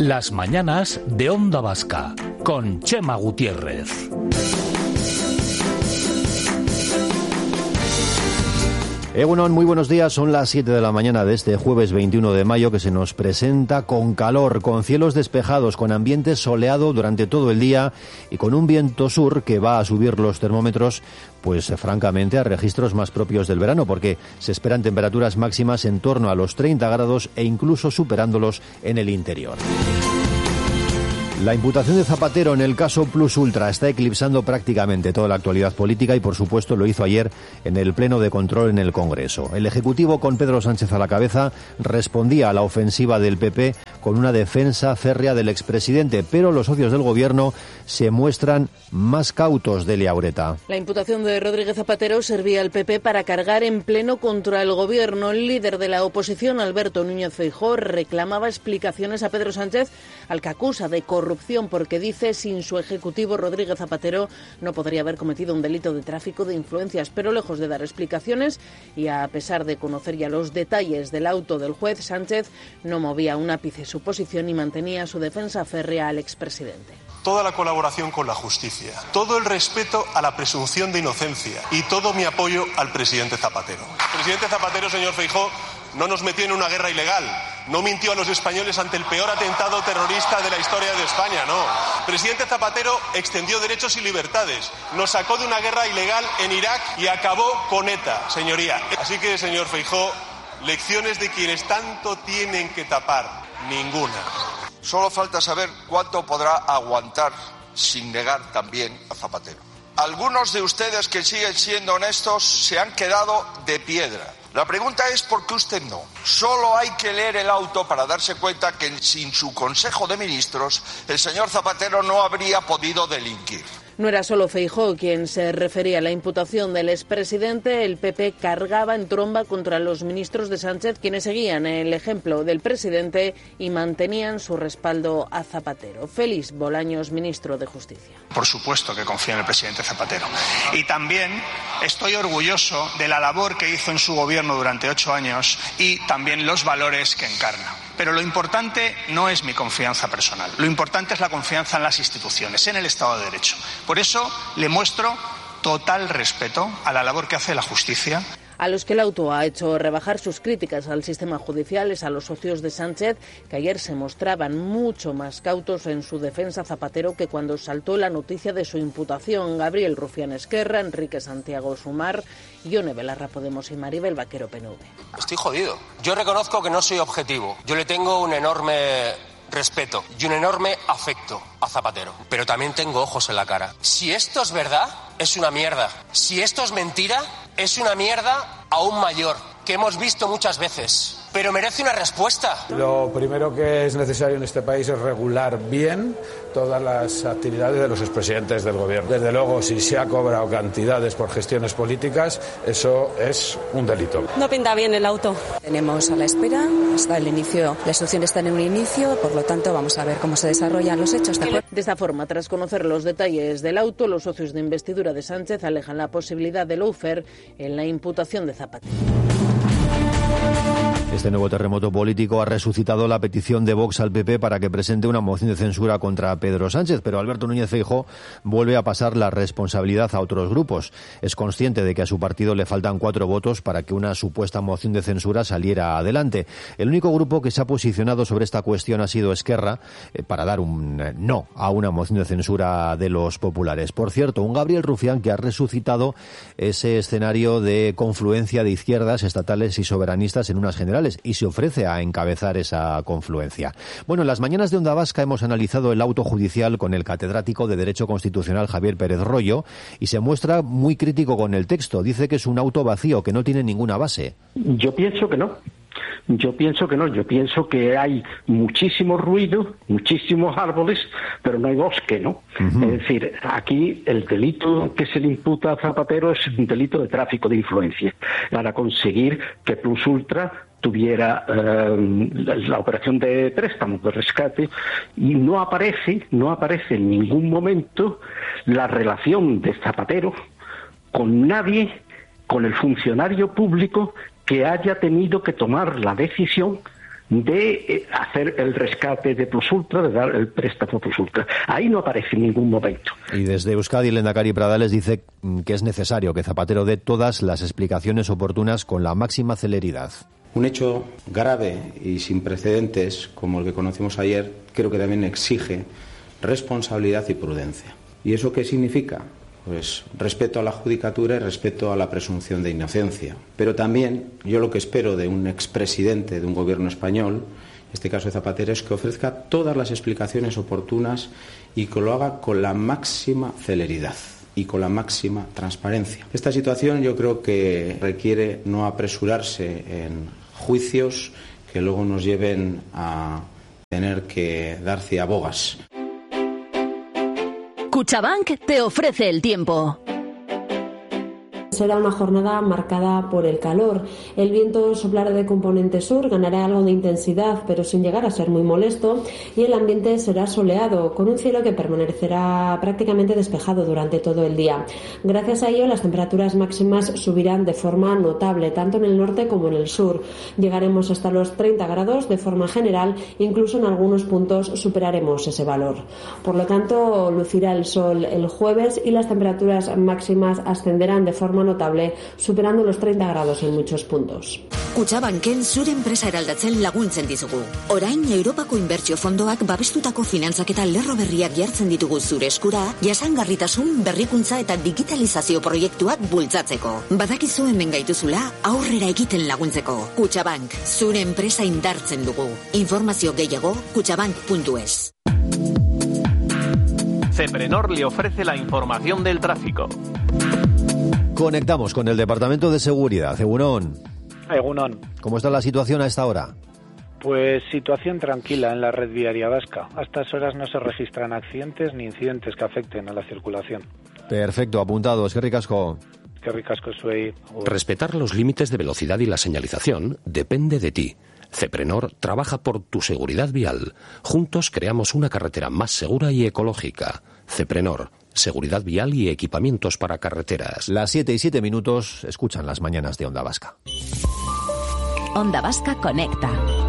Las mañanas de Onda Vasca, con Chema Gutiérrez. Egunon, muy buenos días. Son las 7 de la mañana de este jueves 21 de mayo que se nos presenta con calor, con cielos despejados, con ambiente soleado durante todo el día y con un viento sur que va a subir los termómetros, pues francamente a registros más propios del verano, porque se esperan temperaturas máximas en torno a los 30 grados e incluso superándolos en el interior. La imputación de Zapatero en el caso Plus Ultra está eclipsando prácticamente toda la actualidad política y, por supuesto, lo hizo ayer en el Pleno de Control en el Congreso. El Ejecutivo, con Pedro Sánchez a la cabeza, respondía a la ofensiva del PP con una defensa férrea del expresidente, pero los socios del Gobierno se muestran más cautos. Delia Ureta. La imputación de Rodríguez Zapatero servía al PP para cargar en pleno contra el Gobierno. El líder de la oposición, Alberto Núñez Feijóo, reclamaba explicaciones a Pedro Sánchez, al que acusa de corrupción porque dice sin su ejecutivo Rodríguez Zapatero no podría haber cometido un delito de tráfico de influencias, pero lejos de dar explicaciones y a pesar de conocer ya los detalles del auto del juez, Sánchez no movía un ápice su posición y mantenía su defensa férrea al expresidente. Toda la colaboración con la justicia, todo el respeto a la presunción de inocencia y todo mi apoyo al presidente Zapatero. El presidente Zapatero, señor Feijóo, no nos metió en una guerra ilegal, no mintió a los españoles ante el peor atentado terrorista de la historia de España, no. El presidente Zapatero extendió derechos y libertades, nos sacó de una guerra ilegal en Irak y acabó con ETA, señoría. Así que, señor Feijóo, lecciones de quienes tanto tienen que tapar, ninguna. Solo falta saber cuánto podrá aguantar sin negar también a Zapatero. Algunos de ustedes que siguen siendo honestos se han quedado de piedra. La pregunta es ¿por qué usted no? Solo hay que leer el auto para darse cuenta que sin su Consejo de Ministros el señor Zapatero no habría podido delinquir. No era solo Feijóo quien se refería a la imputación del expresidente. El PP cargaba en tromba contra los ministros de Sánchez, quienes seguían el ejemplo del presidente y mantenían su respaldo a Zapatero. Félix Bolaños, ministro de Justicia. Por supuesto que confío en el presidente Zapatero. Y también estoy orgulloso de la labor que hizo en su gobierno durante 8 años y también los valores que encarna. Pero lo importante no es mi confianza personal. Lo importante es la confianza en las instituciones, en el Estado de Derecho. Por eso le muestro total respeto a la labor que hace la justicia. A los que el auto ha hecho rebajar sus críticas al sistema judicial es a los socios de Sánchez, que ayer se mostraban mucho más cautos en su defensa Zapatero que cuando saltó la noticia de su imputación. Gabriel Rufián Esquerra, Enrique Santiago Sumar, Ione Belarra Podemos y Maribel Vaquero PNV. Estoy jodido. Yo reconozco que no soy objetivo. Yo le tengo un enorme respeto y un enorme afecto a Zapatero, pero también tengo ojos en la cara. Si esto es verdad, es una mierda. Si esto es mentira, es una mierda aún mayor, que hemos visto muchas veces, pero merece una respuesta. Lo primero que es necesario en este país es regular bien todas las actividades de los expresidentes del gobierno. Desde luego, si se ha cobrado cantidades por gestiones políticas, eso es un delito. No pinta bien el auto. Tenemos a la espera, hasta el inicio, la instrucción está en un inicio, por lo tanto vamos a ver cómo se desarrollan los hechos. De esta forma, tras conocer los detalles del auto, los socios de investidura de Sánchez alejan la posibilidad de lawfare en la imputación de Zapatero. Este nuevo terremoto político ha resucitado la petición de Vox al PP para que presente una moción de censura contra Pedro Sánchez, pero Alberto Núñez Feijóo vuelve a pasar la responsabilidad a otros grupos. Es consciente de que a su partido le faltan 4 votos para que una supuesta moción de censura saliera adelante. El único grupo que se ha posicionado sobre esta cuestión ha sido Esquerra, para dar un no a una moción de censura de los populares. Por cierto, un Gabriel Rufián que ha resucitado ese escenario de confluencia de izquierdas, estatales y soberanistas en unas generales y se ofrece a encabezar esa confluencia. Bueno, en las mañanas de Onda Vasca hemos analizado el auto judicial con el catedrático de Derecho Constitucional Javier Pérez Royo y se muestra muy crítico con el texto. Dice que es un auto vacío, que no tiene ninguna base. Yo pienso que no. Yo pienso que hay muchísimo ruido, muchísimos árboles, pero no hay bosque, ¿no? Uh-huh. Es decir, aquí el delito que se le imputa a Zapatero es un delito de tráfico de influencia para conseguir que Plus Ultra tuviera la operación de préstamos, de rescate, y no aparece en ningún momento la relación de Zapatero con nadie, con el funcionario público que haya tenido que tomar la decisión de hacer el rescate de Prosultra, de dar el préstamo a Prosultra. Ahí no aparece en ningún momento. Y desde Euskadi, el lehendakari Pradales dice que es necesario que Zapatero dé todas las explicaciones oportunas con la máxima celeridad. Un hecho grave y sin precedentes, como el que conocimos ayer, creo que también exige responsabilidad y prudencia. ¿Y eso qué significa? Pues respeto a la judicatura y respeto a la presunción de inocencia. Pero también yo lo que espero de un expresidente de un gobierno español, en este caso de Zapatero, es que ofrezca todas las explicaciones oportunas y que lo haga con la máxima celeridad y con la máxima transparencia. Esta situación yo creo que requiere no apresurarse en juicios que luego nos lleven a tener que dar ciabogas. Cuchabank te ofrece el tiempo. Será una jornada marcada por el calor. El viento soplará de componente sur, ganará algo de intensidad, pero sin llegar a ser muy molesto, y el ambiente será soleado, con un cielo que permanecerá prácticamente despejado durante todo el día. Gracias a ello, las temperaturas máximas subirán de forma notable, tanto en el norte como en el sur. Llegaremos hasta los 30 grados de forma general, incluso en algunos puntos superaremos ese valor. Por lo tanto, lucirá el sol el jueves y las temperaturas máximas ascenderán de forma notable, superando los 30 grados en muchos puntos. Kutxabanken zure enpresa eraldatzen laguntzen dizugu. Orain Europako inbertsio fondoak babestutako finantzaketa lerro berriak jartzen ditugu zure eskura, jasangarritasun, berrikuntza eta digitalizazio proiektuak bultzatzeko. Badakizu hemen gaituzula, aurrera egiten laguntzeko. Kutxabank, zure enpresa indartzen dugu. Informazio gehiago, kutxabank.es. Ceprenor le ofrece la información del tráfico. Conectamos con el Departamento de Seguridad. Egunon. Egunon. ¿Cómo está la situación a esta hora? Pues situación tranquila en la red viaria vasca. A estas horas no se registran accidentes ni incidentes que afecten a la circulación. Perfecto, apuntado. Eskerrik asko. Eskerrik asko zuei. Respetar los límites de velocidad y la señalización depende de ti. Ceprenor trabaja por tu seguridad vial. Juntos creamos una carretera más segura y ecológica. Ceprenor, seguridad vial y equipamientos para carreteras. Las 7:07, escuchan las mañanas de Onda Vasca. Onda Vasca Conecta.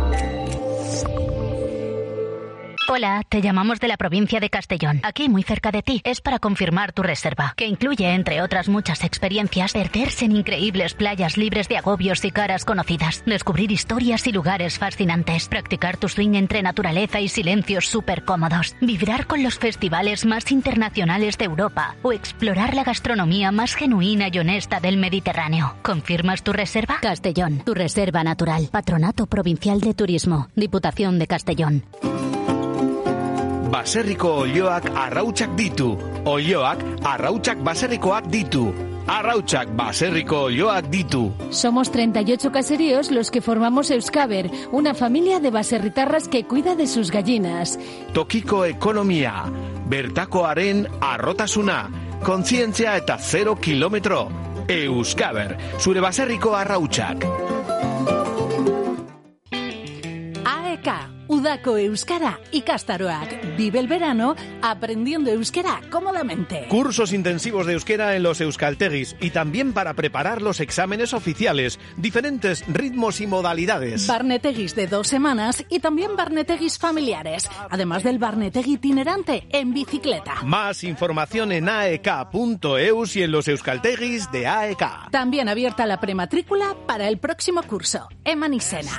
Hola, te llamamos de la provincia de Castellón, aquí muy cerca de ti. Es para confirmar tu reserva, que incluye, entre otras muchas experiencias, perderse en increíbles playas libres de agobios y caras conocidas, descubrir historias y lugares fascinantes, practicar tu swing entre naturaleza y silencios súper cómodos, vibrar con los festivales más internacionales de Europa o explorar la gastronomía más genuina y honesta del Mediterráneo. ¿Confirmas tu reserva? Castellón, tu reserva natural. Patronato Provincial de Turismo, Diputación de Castellón. Baserriko olioak arrautsak ditu. Olioak arrautsak baserrikoak ditu. Arrautsak baserriko olioak ditu. Somos 38 caseríos los que formamos Euskaber, una familia de baserritarras que cuida de sus gallinas. Tokiko ekonomia, bertakoaren arrotasuna, kontzientzia eta 0 kilometro. Euskaber, zure baserriko arrautsak. AEK, Udako Euskara ikastaroak. Vive el verano aprendiendo euskera cómodamente. Cursos intensivos de euskera en los euskaltegis y también para preparar los exámenes oficiales. Diferentes ritmos y modalidades. Barnetegis de 2 semanas y también barnetegis familiares. Además del barnetegi itinerante en bicicleta. Más información en aek.eus y en los euskaltegis de AEK. También abierta la prematrícula para el próximo curso. Eman izena.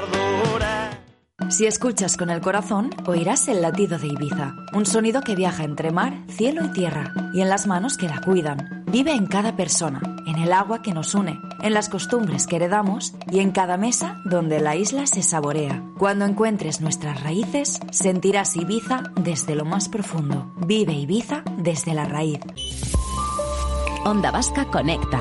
Si escuchas con el corazón, oirás el latido de Ibiza. Un sonido que viaja entre mar, cielo y tierra, y en las manos que la cuidan. Vive en cada persona, en el agua que nos une, en las costumbres que heredamos y en cada mesa donde la isla se saborea. Cuando encuentres nuestras raíces, sentirás Ibiza desde lo más profundo. Vive Ibiza desde la raíz. Onda Vasca Conecta.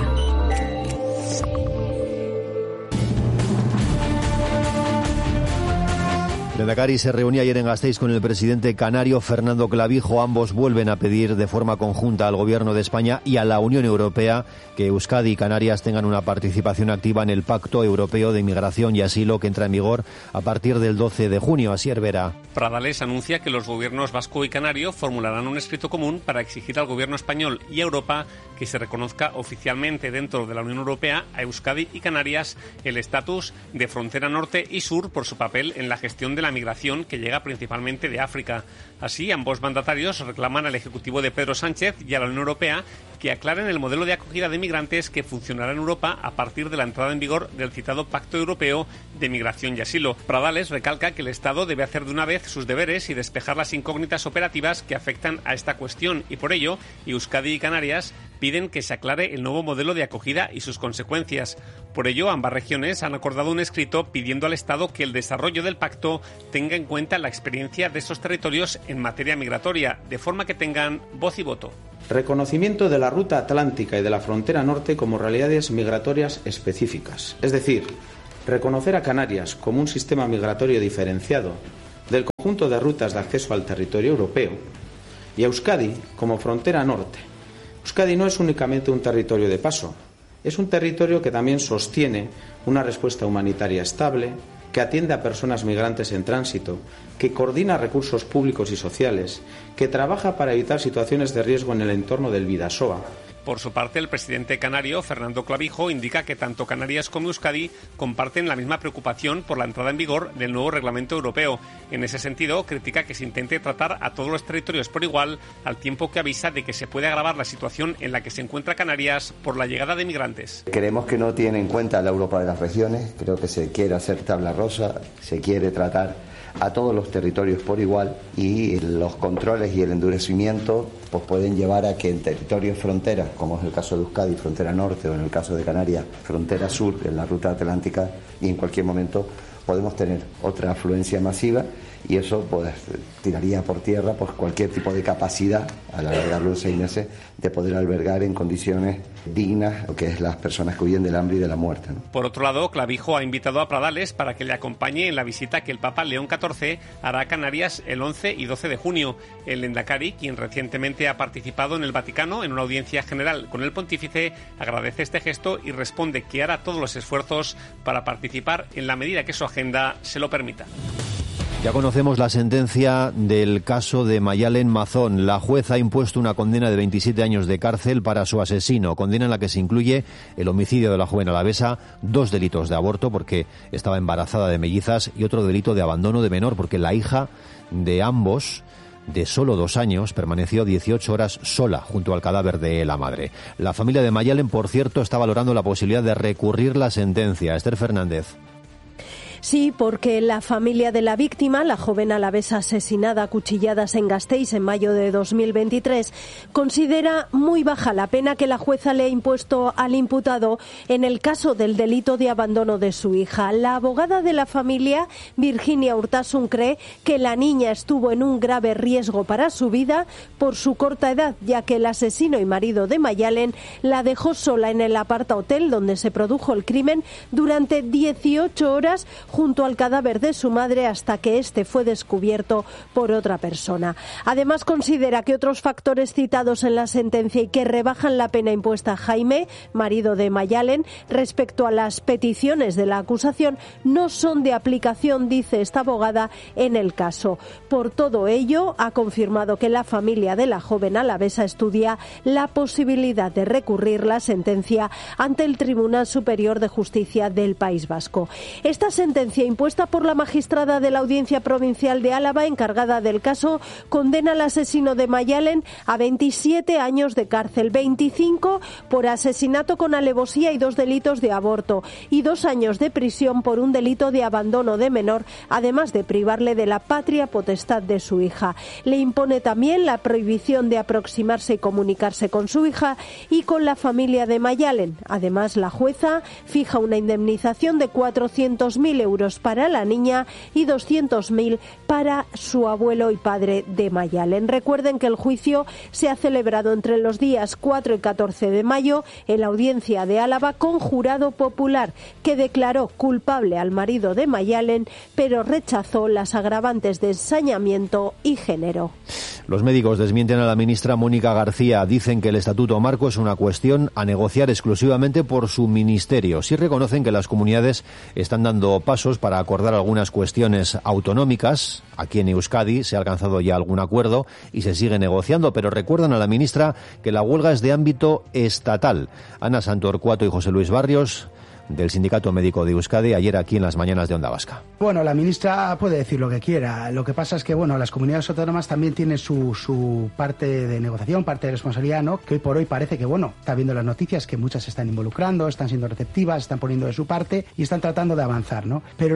Lehendakari se reunía ayer en Gasteiz con el presidente canario Fernando Clavijo. Ambos vuelven a pedir de forma conjunta al Gobierno de España y a la Unión Europea que Euskadi y Canarias tengan una participación activa en el Pacto Europeo de Inmigración y Asilo que entra en vigor a partir del 12 de junio. Asier Vera. Pradales anuncia que los gobiernos vasco y canario formularán un escrito común para exigir al Gobierno español y a Europa que se reconozca oficialmente dentro de la Unión Europea a Euskadi y Canarias el estatus de frontera norte y sur por su papel en la gestión de la migración que llega principalmente de África. Así, ambos mandatarios reclaman al Ejecutivo de Pedro Sánchez y a la Unión Europea que aclaren el modelo de acogida de migrantes que funcionará en Europa a partir de la entrada en vigor del citado Pacto Europeo de Migración y Asilo. Pradales recalca que el Estado debe hacer de una vez sus deberes y despejar las incógnitas operativas que afectan a esta cuestión y por ello Euskadi y Canarias piden que se aclare el nuevo modelo de acogida y sus consecuencias. Por ello, ambas regiones han acordado un escrito pidiendo al Estado que el desarrollo del pacto tenga en cuenta la experiencia de estos territorios en materia migratoria, de forma que tengan voz y voto. Reconocimiento de la ruta atlántica y de la frontera norte como realidades migratorias específicas. Es decir, reconocer a Canarias como un sistema migratorio diferenciado del conjunto de rutas de acceso al territorio europeo y a Euskadi como frontera norte. Euskadi no es únicamente un territorio de paso, es un territorio que también sostiene una respuesta humanitaria estable, que atiende a personas migrantes en tránsito, que coordina recursos públicos y sociales, que trabaja para evitar situaciones de riesgo en el entorno del Bidasoa. Por su parte, el presidente canario, Fernando Clavijo, indica que tanto Canarias como Euskadi comparten la misma preocupación por la entrada en vigor del nuevo reglamento europeo. En ese sentido, critica que se intente tratar a todos los territorios por igual, al tiempo que avisa de que se puede agravar la situación en la que se encuentra Canarias por la llegada de migrantes. Creemos que no tiene en cuenta la Europa de las regiones, creo que se quiere hacer tabla rosa, se quiere tratar a todos los territorios por igual y los controles y el endurecimiento pues pueden llevar a que en territorios fronteras, como es el caso de Euskadi, frontera norte, o en el caso de Canarias, frontera sur, en la ruta atlántica, y en cualquier momento podemos tener otra afluencia masiva y eso pues tiraría por tierra pues cualquier tipo de capacidad, al alargarlo en 6 meses, de poder albergar en condiciones dignas lo que es las personas que huyen del hambre y de la muerte, ¿no? Por otro lado, Clavijo ha invitado a Pradales para que le acompañe en la visita que el Papa León XIV hará a Canarias el 11 y 12 de junio. El Lehendakari, quien recientemente ha participado en el Vaticano en una audiencia general con el pontífice, agradece este gesto y responde que hará todos los esfuerzos para participar en la medida que su agenda se lo permita. Ya conocemos la sentencia del caso de Mayalen Mazón. La jueza ha impuesto una condena de 27 años de cárcel para su asesino, condena en la que se incluye el homicidio de la joven alavesa, 2 delitos de aborto porque estaba embarazada de mellizas y otro delito de abandono de menor porque la hija de ambos, de solo 2 años, permaneció 18 horas sola junto al cadáver de la madre. La familia de Mayalen, por cierto, está valorando la posibilidad de recurrir la sentencia. Esther Fernández. Sí, porque la familia de la víctima, la joven alavesa asesinada a cuchilladas en Gasteiz en mayo de 2023, considera muy baja la pena que la jueza le ha impuesto al imputado en el caso del delito de abandono de su hija. La abogada de la familia, Virginia Urtasun, cree que la niña estuvo en un grave riesgo para su vida por su corta edad, ya que el asesino y marido de Mayalen la dejó sola en el apartahotel donde se produjo el crimen durante 18 horas junto al cadáver de su madre hasta que este fue descubierto por otra persona. Además, considera que otros factores citados en la sentencia y que rebajan la pena impuesta a Jaime, marido de Mayalen, respecto a las peticiones de la acusación, no son de aplicación, dice esta abogada, en el caso. Por todo ello, ha confirmado que la familia de la joven alavesa estudia la posibilidad de recurrir la sentencia ante el Tribunal Superior de Justicia del País Vasco. Esta sentencia impuesta por la magistrada de la Audiencia Provincial de Álava, encargada del caso, condena al asesino de Mayalen a 27 años de cárcel, 25 por asesinato con alevosía y 2 delitos de aborto y 2 años de prisión por un delito de abandono de menor, además de privarle de la patria potestad de su hija. Le impone también la prohibición de aproximarse y comunicarse con su hija y con la familia de Mayalen. Además, la jueza fija una indemnización de 400.000 euros euros para la niña y 200.000 para su abuelo y padre de Mayalen. Recuerden que el juicio se ha celebrado entre los días 4 y 14 de mayo en la audiencia de Álava con jurado popular, que declaró culpable al marido de Mayalen, pero rechazó las agravantes de ensañamiento y género. Los médicos desmienten a la ministra Mónica García. Dicen que el Estatuto Marco es una cuestión a negociar exclusivamente por su ministerio. Sí reconocen que las comunidades están dando pasos para acordar algunas cuestiones autonómicas. Aquí en Euskadi se ha alcanzado ya algún acuerdo y se sigue negociando, pero recuerdan a la ministra que la huelga es de ámbito estatal. Ana Santorcuato y José Luis Barrios, del Sindicato Médico de Euskadi, ayer aquí en las mañanas de Onda Vasca. Bueno, la ministra puede decir lo que quiera. Lo que pasa es que, bueno, las comunidades autónomas también tienen su parte de negociación, parte de responsabilidad, ¿no? Que hoy por hoy parece que, bueno, está viendo las noticias que muchas se están involucrando, están siendo receptivas, están poniendo de su parte y están tratando de avanzar, ¿no? Pero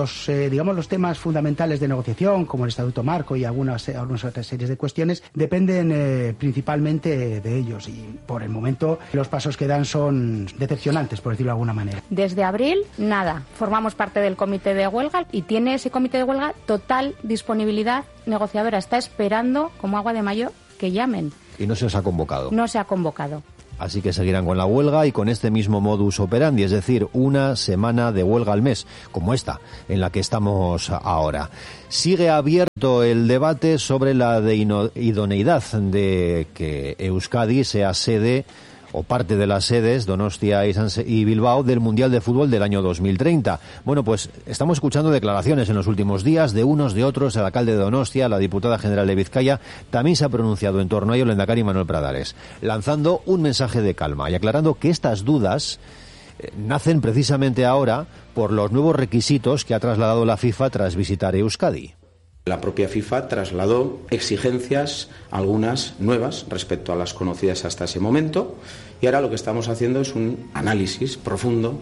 los temas fundamentales de negociación, como el Estatuto Marco y algunas otras series de cuestiones, dependen principalmente de ellos y, por el momento, los pasos que dan son decepcionantes, por decirlo de alguna manera. Desde abril, nada. Formamos parte del comité de huelga y tiene ese comité de huelga total disponibilidad negociadora. Está esperando, como agua de mayo, que llamen. Y no se os ha convocado. No se ha convocado. Así que seguirán con la huelga y con este mismo modus operandi, es decir, una semana de huelga al mes, como esta, en la que estamos ahora. Sigue abierto el debate sobre la idoneidad de que Euskadi sea sede o parte de las sedes, Donostia y Bilbao, del Mundial de Fútbol del año 2030. Bueno, pues estamos escuchando declaraciones en los últimos días de unos, de otros. El alcalde de Donostia, la diputada general de Vizcaya, también se ha pronunciado en torno a ello el lehendakari Manuel Pradares, lanzando un mensaje de calma y aclarando que estas dudas nacen precisamente ahora por los nuevos requisitos que ha trasladado la FIFA tras visitar Euskadi. La propia FIFA trasladó exigencias, algunas nuevas, respecto a las conocidas hasta ese momento, y ahora lo que estamos haciendo es un análisis profundo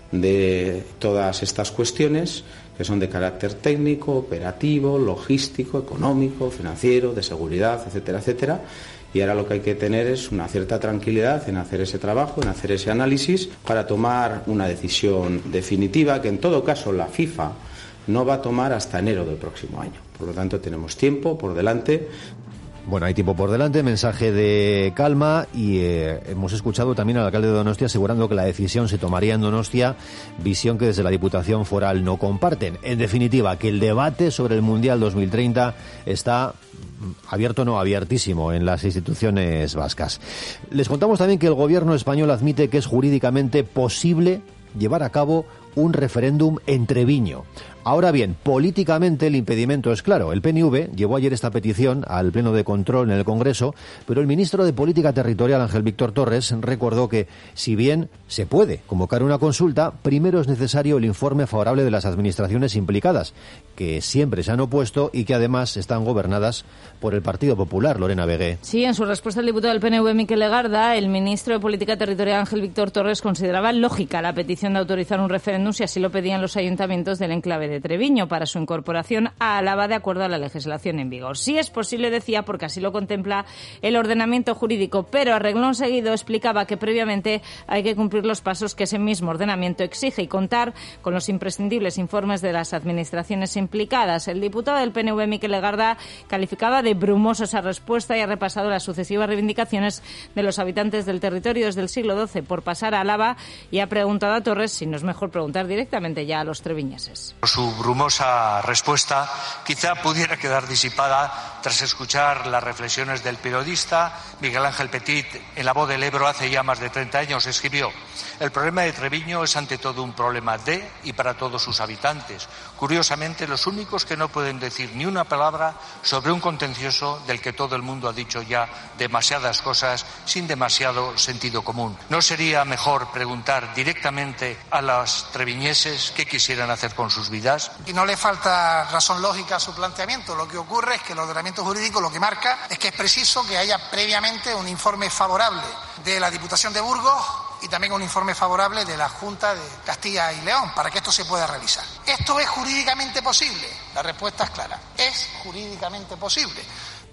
de todas estas cuestiones que son de carácter técnico, operativo, logístico, económico, financiero, de seguridad, etcétera, etcétera. Y ahora lo que hay que tener es una cierta tranquilidad en hacer ese trabajo, en hacer ese análisis, para tomar una decisión definitiva que en todo caso la FIFA no va a tomar hasta enero del próximo año. Por lo tanto, tenemos tiempo por delante. Bueno, hay tiempo por delante, mensaje de calma y hemos escuchado también al alcalde de Donostia asegurando que la decisión se tomaría en Donostia, visión que desde la Diputación Foral no comparten. En definitiva, que el debate sobre el Mundial 2030 está abierto, no abiertísimo, en las instituciones vascas. Les contamos también que el gobierno español admite que es jurídicamente posible llevar a cabo un referéndum en Treviño. Ahora bien, políticamente el impedimento es claro. El PNV llevó ayer esta petición al Pleno de Control en el Congreso, pero el ministro de Política Territorial, Ángel Víctor Torres, recordó que, si bien se puede convocar una consulta, primero es necesario el informe favorable de las administraciones implicadas, que siempre se han opuesto y que además están gobernadas por el Partido Popular. Lorena Vegué. Sí, en su respuesta al diputado del PNV, Miquel Legarda, el ministro de Política Territorial, Ángel Víctor Torres, consideraba lógica la petición de autorizar un referéndum si así lo pedían los ayuntamientos del enclave de Treviño para su incorporación a Álava de acuerdo a la legislación en vigor. Sí es posible, decía, porque así lo contempla el ordenamiento jurídico, pero a renglón seguido explicaba que previamente hay que cumplir los pasos que ese mismo ordenamiento exige y contar con los imprescindibles informes de las administraciones implicadas. El diputado del PNV, Miquel Legarda, calificaba de brumosa esa respuesta y ha repasado las sucesivas reivindicaciones de los habitantes del territorio desde el siglo XII por pasar a Álava y ha preguntado a Torres si no es mejor preguntar directamente ya a los treviñeses. Su brumosa respuesta quizá pudiera quedar disipada tras escuchar las reflexiones del periodista Miguel Ángel Petit. En La Voz del Ebro hace ya más de 30 años escribió: el problema de Treviño es ante todo un problema de y para todos sus habitantes. Curiosamente, los únicos que no pueden decir ni una palabra sobre un contencioso del que todo el mundo ha dicho ya demasiadas cosas sin demasiado sentido común. ¿No sería mejor preguntar directamente a los treviñeses qué quisieran hacer con sus vidas? Y no le falta razón lógica a su planteamiento. Lo que ocurre es que el ordenamiento jurídico lo que marca es que es preciso que haya previamente un informe favorable de la Diputación de Burgos y también un informe favorable de la Junta de Castilla y León para que esto se pueda realizar. ¿Esto es jurídicamente posible? La respuesta es clara. Es jurídicamente posible.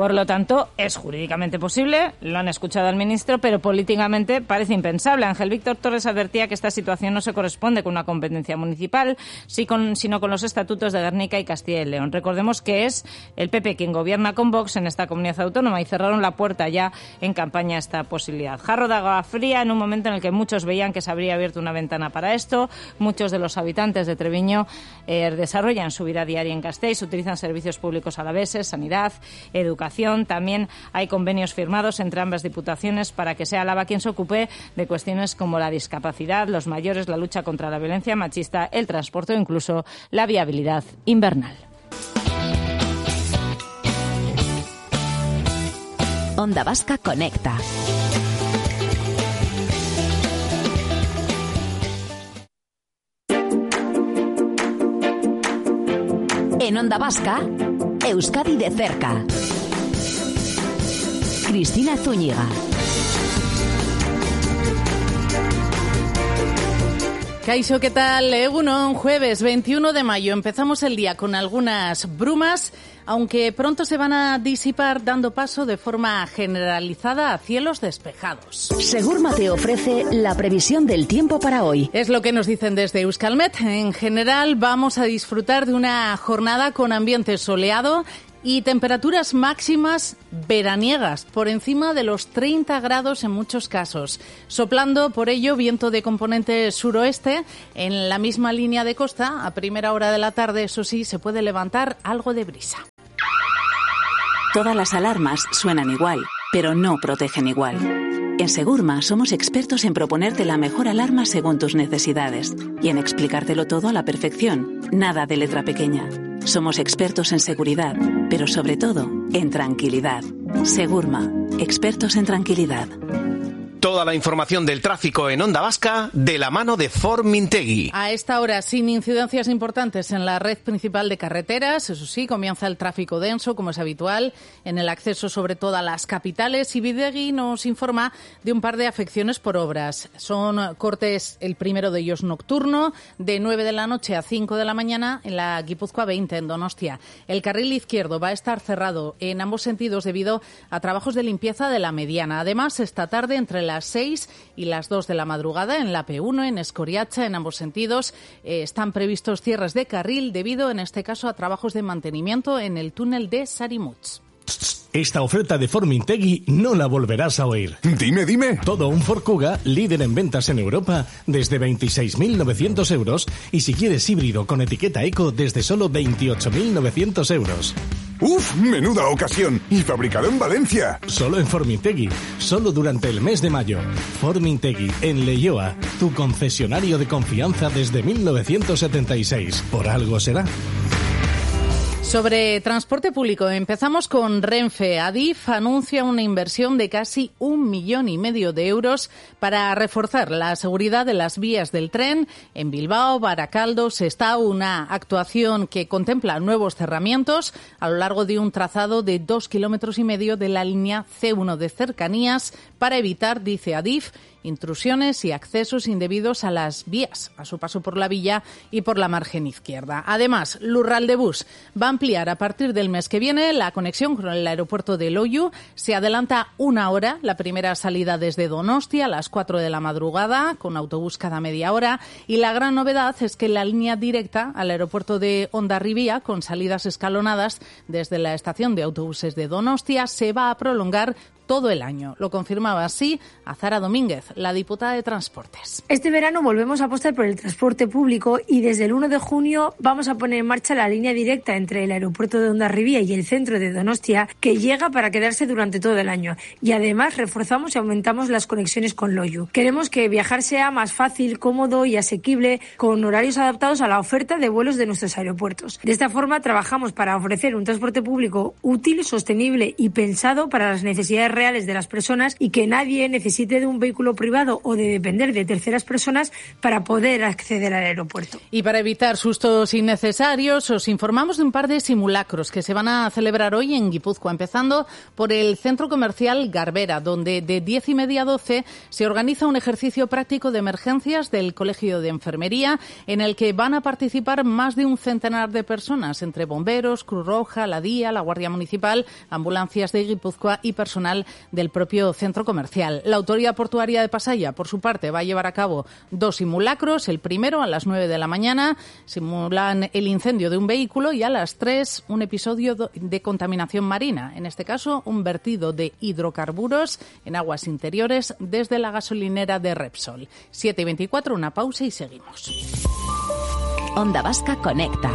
Por lo tanto, es jurídicamente posible, lo han escuchado al ministro, pero políticamente parece impensable. Ángel Víctor Torres advertía que esta situación no se corresponde con una competencia municipal, sino con los estatutos de Gernika y Castilla y León. Recordemos que es el PP quien gobierna con Vox en esta comunidad autónoma y cerraron la puerta ya en campaña a esta posibilidad. Jarro de agua fría en un momento en el que muchos veían que se habría abierto una ventana para esto. Muchos de los habitantes de Treviño desarrollan su vida diaria en Gasteiz, utilizan servicios públicos alaveses, sanidad, educación. También hay convenios firmados entre ambas diputaciones para que sea Álava quien se ocupe de cuestiones como la discapacidad, los mayores, la lucha contra la violencia machista, el transporte o incluso la viabilidad invernal. Onda Vasca Conecta. En Onda Vasca, Euskadi de cerca. Cristina Zúñiga. Kaixo, ¿qué tal? Egunon, jueves 21 de mayo. Empezamos el día con algunas brumas, aunque pronto se van a disipar, dando paso de forma generalizada a cielos despejados. Segurma te ofrece la previsión del tiempo para hoy. Es lo que nos dicen desde Euskalmet. En general vamos a disfrutar de una jornada con ambiente soleado y temperaturas máximas veraniegas, por encima de los 30 grados en muchos casos. Soplando, por ello, viento de componente suroeste en la misma línea de costa. A primera hora de la tarde, eso sí, se puede levantar algo de brisa. Todas las alarmas suenan igual, pero no protegen igual. En Segurma somos expertos en proponerte la mejor alarma según tus necesidades y en explicártelo todo a la perfección, nada de letra pequeña. Somos expertos en seguridad, pero sobre todo en tranquilidad. Segurma, expertos en tranquilidad. Toda la información del tráfico en Onda Vasca de la mano de Formintegui. A esta hora, sin incidencias importantes en la red principal de carreteras, eso sí, comienza el tráfico denso, como es habitual, en el acceso sobre todo a las capitales. Y Bidegui nos informa de un par de afecciones por obras. Son cortes, el primero de ellos nocturno, de 9 de la noche a 5 de la mañana en la Guipúzcoa 20, en Donostia. El carril izquierdo va a estar cerrado en ambos sentidos debido a trabajos de limpieza de la mediana. Además, esta tarde, entre las 6 y las 2 de la madrugada en la P1, en Escoriacha, en ambos sentidos, están previstos cierres de carril debido, en este caso, a trabajos de mantenimiento en el túnel de Sarimuts. Esta oferta de Formintegui no la volverás a oír. Dime. Todo un Ford Kuga, líder en ventas en Europa, desde 26.900 euros. Y si quieres híbrido con etiqueta eco, desde solo 28.900 euros. ¡Uf! ¡Menuda ocasión! Y fabricado en Valencia. Solo en Formintegui. Solo durante el mes de mayo. Formintegui, en Leioa. Tu concesionario de confianza desde 1976. Por algo será. Sobre transporte público, empezamos con Renfe. Adif anuncia una inversión de casi 1,5 millones de euros para reforzar la seguridad de las vías del tren en Bilbao, Baracaldo, Sestao, una actuación que contempla nuevos cerramientos a lo largo de un trazado de 2,5 kilómetros de la línea C1 de cercanías para evitar, dice Adif, intrusiones y accesos indebidos a las vías, a su paso por la villa y por la margen izquierda. Además, Lurraldebus va a ampliar a partir del mes que viene la conexión con el aeropuerto de Loiu. Se adelanta 1 hora la primera salida desde Donostia a las 4 de la madrugada, con autobús cada media hora. Y la gran novedad es que la línea directa al aeropuerto de Hondarribia, con salidas escalonadas desde la estación de autobuses de Donostia, se va a prolongar todo el año. Lo confirmaba así Azara Domínguez, la diputada de Transportes. Este verano volvemos a apostar por el transporte público y desde el 1 de junio vamos a poner en marcha la línea directa entre el aeropuerto de Hondarribia y el centro de Donostia, que llega para quedarse durante todo el año. Y además reforzamos y aumentamos las conexiones con Loiu. Queremos que viajar sea más fácil, cómodo y asequible, con horarios adaptados a la oferta de vuelos de nuestros aeropuertos. De esta forma trabajamos para ofrecer un transporte público útil, sostenible y pensado para las necesidades reales reales de las personas y que nadie necesite de un vehículo privado o de depender de terceras personas para poder acceder al aeropuerto. Y para evitar sustos innecesarios, os informamos de un par de simulacros que se van a celebrar hoy en Guipúzcoa, empezando por el centro comercial Garbera, donde de 10:30 a 12 se organiza un ejercicio práctico de emergencias del Colegio de Enfermería, en el que van a participar más de un centenar de personas, entre bomberos, Cruz Roja, la DIA, la Guardia Municipal, ambulancias de Guipúzcoa y personal del propio centro comercial. La Autoridad Portuaria de Pasaia, por su parte, va a llevar a cabo 2 simulacros. El primero a las 9 de la mañana simulan el incendio de un vehículo y a las 3 un episodio de contaminación marina, en este caso un vertido de hidrocarburos en aguas interiores desde la gasolinera de Repsol. 7:24, una pausa y seguimos. Onda Vasca Conecta.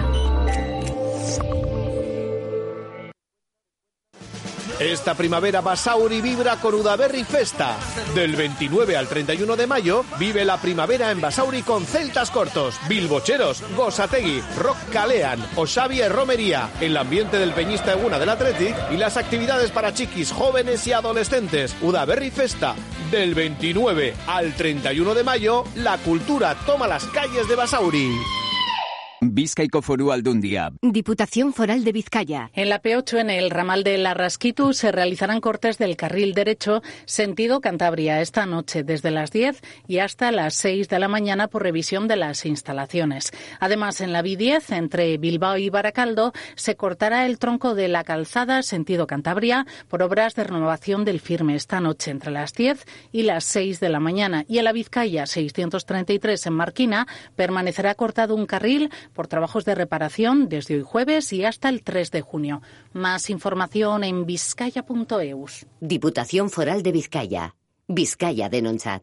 Esta primavera Basauri vibra con Udaberri Festa. Del 29 al 31 de mayo vive la primavera en Basauri con celtas cortos, bilbocheros, Gosategui, Rock Calean o Xavier Romería, el ambiente del peñista Eguna del Athletic y las actividades para chiquis, jóvenes y adolescentes. Udaberri Festa. Del 29 al 31 de mayo, la cultura toma las calles de Basauri. Bizkaiko Foru Aldundia. Diputación Foral de Vizcaya. En la P8, en el ramal de Larraskitu, se realizarán cortes del carril derecho sentido Cantabria esta noche desde las 10 y hasta las 6 de la mañana por revisión de las instalaciones. Además, en la B10, entre Bilbao y Baracaldo, se cortará el tronco de la calzada sentido Cantabria por obras de renovación del firme esta noche entre las 10 y las 6 de la mañana. Y en la Vizcaya 633 en Marquina permanecerá cortado un carril por trabajos de reparación desde hoy jueves y hasta el 3 de junio. Más información en vizcaya.eus. Diputación Foral de Vizcaya. Vizcaya denontzat.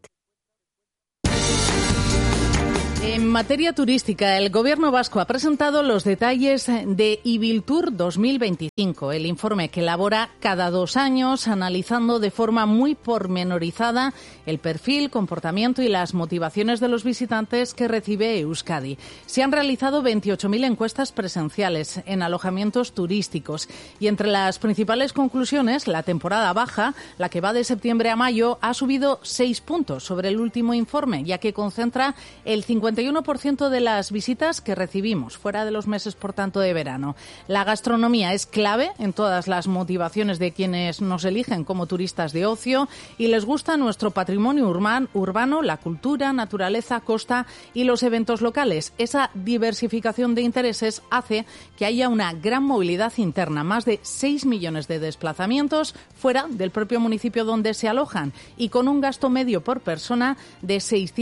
En materia turística, el Gobierno vasco ha presentado los detalles de Ibiltur 2025, el informe que elabora cada 2 años, analizando de forma muy pormenorizada el perfil, comportamiento y las motivaciones de los visitantes que recibe Euskadi. Se han realizado 28.000 encuestas presenciales en alojamientos turísticos y entre las principales conclusiones, la temporada baja, la que va de septiembre a mayo, ha subido 6 puntos sobre el último informe, ya que concentra el 51% de las visitas que recibimos, fuera de los meses, por tanto, de verano. La gastronomía es clave en todas las motivaciones de quienes nos eligen como turistas de ocio y les gusta nuestro patrimonio urbano, la cultura, naturaleza, costa y los eventos locales. Esa diversificación de intereses hace que haya una gran movilidad interna, más de 6 millones de desplazamientos fuera del propio municipio donde se alojan y con un gasto medio por persona de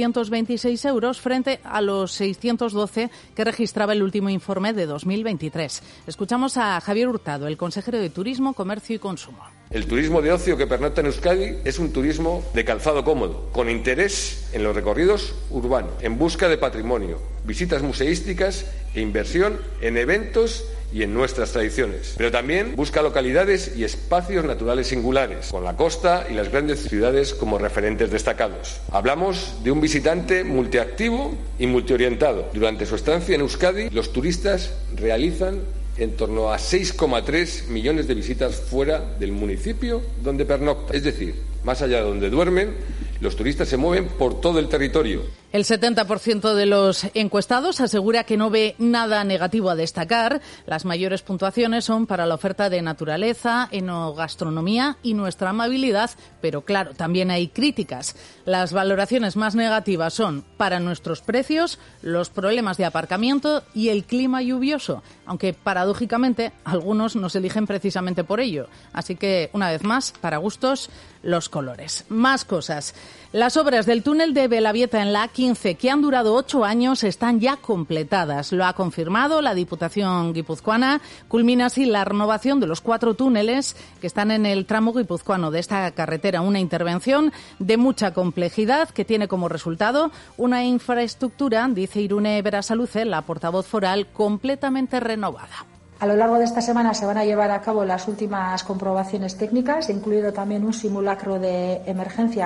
626 euros frente a los 612 que registraba el último informe de 2023. Escuchamos a Javier Hurtado, el consejero de Turismo, Comercio y Consumo. El turismo de ocio que pernocta en Euskadi es un turismo de calzado cómodo, con interés en los recorridos urbanos, en busca de patrimonio, visitas museísticas e inversión en eventos y en nuestras tradiciones. Pero también busca localidades y espacios naturales singulares, con la costa y las grandes ciudades como referentes destacados. Hablamos de un visitante multiactivo y multiorientado. Durante su estancia en Euskadi, los turistas realizan en torno a 6,3 millones de visitas fuera del municipio donde pernoctan. Es decir, más allá de donde duermen, los turistas se mueven por todo el territorio. El 70% de los encuestados asegura que no ve nada negativo a destacar. Las mayores puntuaciones son para la oferta de naturaleza, enogastronomía y nuestra amabilidad, pero claro, también hay críticas. Las valoraciones más negativas son para nuestros precios, los problemas de aparcamiento y el clima lluvioso, aunque paradójicamente algunos nos eligen precisamente por ello. Así que, una vez más, para gustos, los colores. Más cosas. Las obras del túnel de Belavieta en la A15, que han durado 8 años, están ya completadas. Lo ha confirmado la Diputación guipuzcoana. Culmina así la renovación de los 4 túneles que están en el tramo guipuzcoano de esta carretera. Una intervención de mucha complejidad que tiene como resultado una infraestructura, dice Irune Berasaluce, la portavoz foral, completamente renovada. A lo largo de esta semana se van a llevar a cabo las últimas comprobaciones técnicas, incluido también un simulacro de emergencia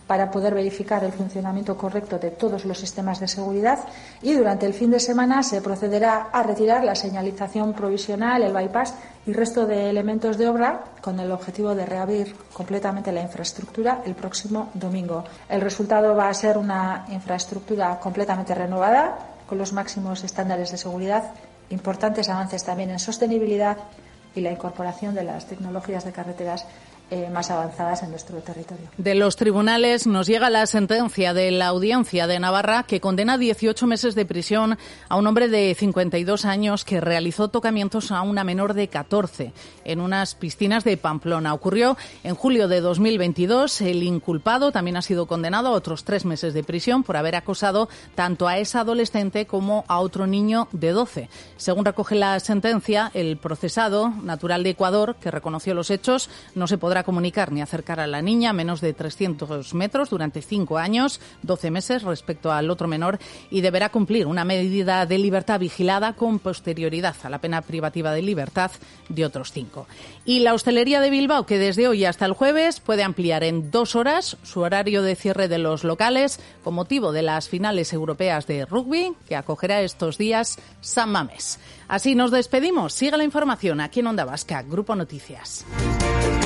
para poder verificar el funcionamiento correcto de todos los sistemas de seguridad, y durante el fin de semana se procederá a retirar la señalización provisional, el bypass y resto de elementos de obra con el objetivo de reabrir completamente la infraestructura el próximo domingo. El resultado va a ser una infraestructura completamente renovada con los máximos estándares de seguridad, importantes avances también en sostenibilidad y la incorporación de las tecnologías de carreteras más avanzadas en nuestro territorio. De los tribunales nos llega la sentencia de la Audiencia de Navarra que condena a 18 meses de prisión a un hombre de 52 años que realizó tocamientos a una menor de 14 en unas piscinas de Pamplona. Ocurrió en julio de 2022. El inculpado también ha sido condenado a otros 3 meses de prisión por haber acosado tanto a esa adolescente como a otro niño de 12. Según recoge la sentencia, el procesado, natural de Ecuador, que reconoció los hechos, no se podrá comunicar ni acercar a la niña a menos de 300 metros durante 5 años, 12 meses respecto al otro menor, y deberá cumplir una medida de libertad vigilada con posterioridad a la pena privativa de libertad de otros 5. Y la hostelería de Bilbao, que desde hoy hasta el jueves puede ampliar en 2 horas su horario de cierre de los locales con motivo de las finales europeas de rugby que acogerá estos días San Mamés. Así nos despedimos. Sigue la información aquí en Onda Vasca, Grupo Noticias.